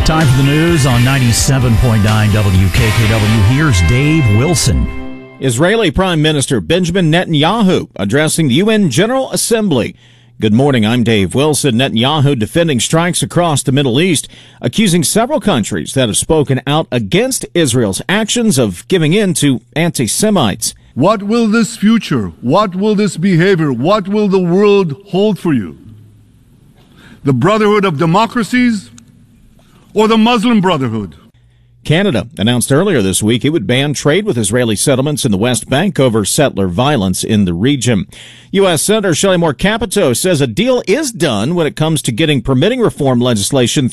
Time for the news on 97.9 WKKW. Here's Dave Wilson. Israeli Prime Minister Benjamin Netanyahu addressing the UN General Assembly. Good morning, I'm Dave Wilson. Netanyahu defending strikes across the Middle East, accusing several countries that have spoken out against Israel's actions of giving in to anti-Semites. What will this future, what will this behavior, what will the world hold for you? The Brotherhood of Democracies or the Muslim Brotherhood? Canada announced earlier this week it would ban trade with Israeli settlements in the West Bank over settler violence in the region. U.S. Senator Shelley Moore Capito says a deal is done when it comes to getting permitting reform legislation